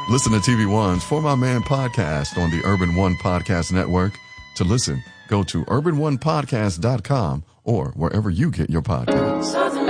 Listen to TV One's For My Man podcast on the Urban One Podcast Network. To listen, go to urbanonepodcast.com or wherever you get your podcasts.